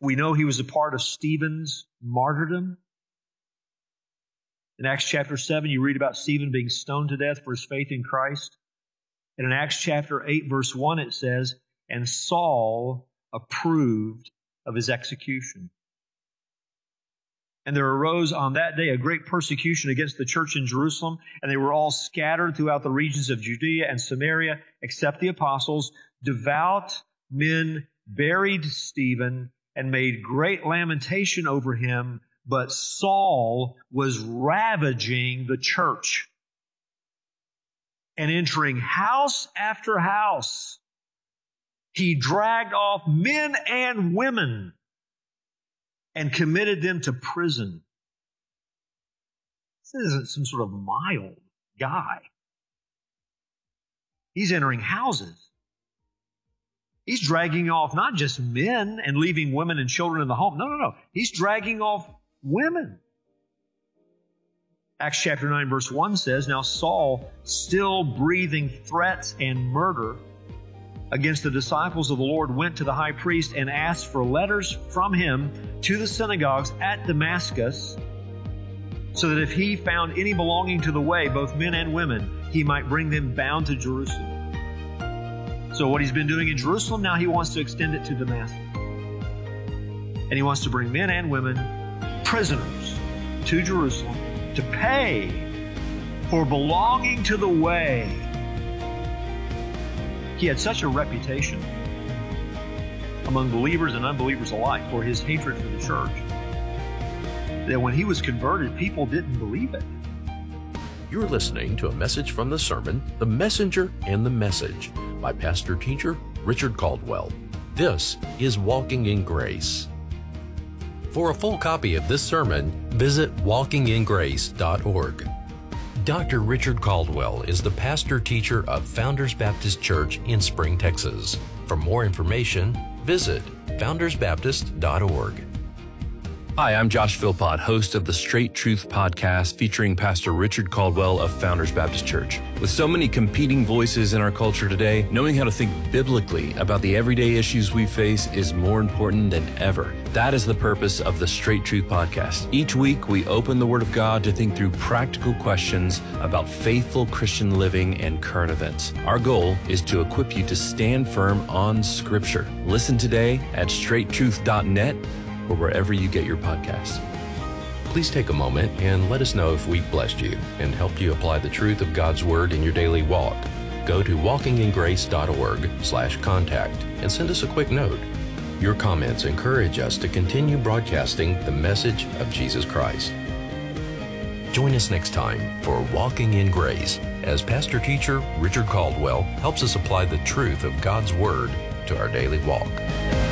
We know he was a part of Stephen's martyrdom. In Acts chapter 7, you read about Stephen being stoned to death for his faith in Christ. And in Acts chapter 8, verse 1, it says, "And Saul approved of his execution. And there arose on that day a great persecution against the church in Jerusalem, and they were all scattered throughout the regions of Judea and Samaria, except the apostles. Devout men buried Stephen and made great lamentation over him, but Saul was ravaging the church and entering house after house. He dragged off men and women and committed them to prison." This isn't some sort of mild guy. He's entering houses. He's dragging off not just men and leaving women and children in the home. No. He's dragging off women. Acts chapter 9 verse 1 says, "Now Saul, still breathing threats and murder against the disciples of the Lord, went to the high priest and asked for letters from him to the synagogues at Damascus, so that if he found any belonging to the way, both men and women, he might bring them bound to Jerusalem." So what he's been doing in Jerusalem, now he wants to extend it to Damascus. And he wants to bring men and women, prisoners, to Jerusalem to pay for belonging to the way. He had such a reputation among believers and unbelievers alike for his hatred for the church that when he was converted, people didn't believe it. You're listening to a message from the sermon, The Messenger and the Message, by Pastor Teacher Richard Caldwell. This is Walking in Grace. For a full copy of this sermon, visit walkingingrace.org. Dr. Richard Caldwell is the pastor teacher of Founders Baptist Church in Spring, Texas. For more information, visit foundersbaptist.org. Hi, I'm Josh Philpott, host of the Straight Truth podcast featuring Pastor Richard Caldwell of Founders Baptist Church. With so many competing voices in our culture today, knowing how to think biblically about the everyday issues we face is more important than ever. That is the purpose of the Straight Truth podcast. Each week, we open the Word of God to think through practical questions about faithful Christian living and current events. Our goal is to equip you to stand firm on Scripture. Listen today at straighttruth.net or wherever you get your podcasts. Please take a moment and let us know if we've blessed you and helped you apply the truth of God's Word in your daily walk. Go to walkingingrace.org/contact and send us a quick note. Your comments encourage us to continue broadcasting the message of Jesus Christ. Join us next time for Walking in Grace as Pastor Teacher Richard Caldwell helps us apply the truth of God's Word to our daily walk.